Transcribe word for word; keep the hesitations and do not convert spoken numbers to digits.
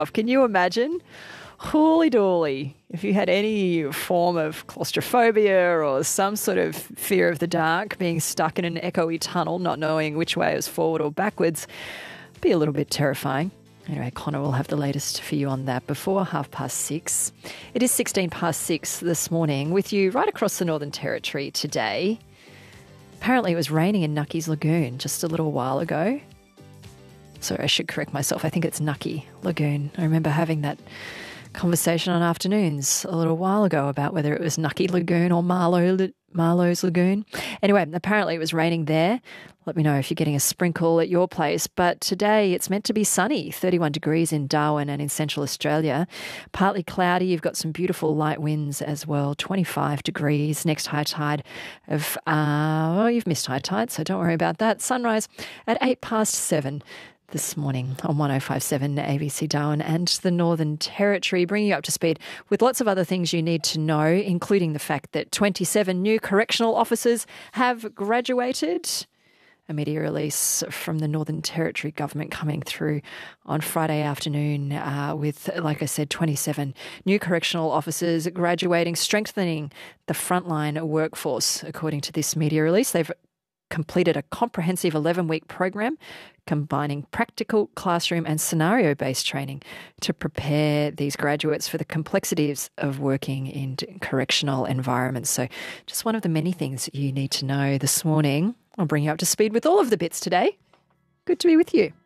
Can you imagine? Holy dooly. If you had any form of claustrophobia or some sort of fear of the dark, being stuck in an echoey tunnel, not knowing which way is forward or backwards, be a little bit terrifying. Anyway, Connor will have the latest for you on that before half past six. It is sixteen past six this morning with you right across the Northern Territory today. Apparently it was raining in Nucky's Lagoon just a little while ago. Sorry, I should correct myself. I think it's Nucky Lagoon. I remember having that conversation on afternoons a little while ago about whether it was Nucky Lagoon or Marlow, Marlow's Lagoon. Anyway, apparently it was raining there. Let me know if you're getting a sprinkle at your place. But today it's meant to be sunny, thirty-one degrees in Darwin and in Central Australia. Partly cloudy. You've got some beautiful light winds as well, twenty-five degrees. Next high tide of, uh, well, you've missed high tide, so don't worry about that. Sunrise at eight past seven. This morning on one oh five point seven A B C Darwin and the Northern Territory, bringing you up to speed with lots of other things you need to know, including the fact that twenty-seven new correctional officers have graduated. A media release from the Northern Territory government coming through on Friday afternoon uh, with, like I said, twenty-seven new correctional officers graduating, strengthening the frontline workforce, according to this media release. They've completed a comprehensive eleven-week program combining practical classroom and scenario-based training to prepare these graduates for the complexities of working in correctional environments. So just one of the many things you need to know this morning. I'll bring you up to speed with all of the bits today. Good to be with you.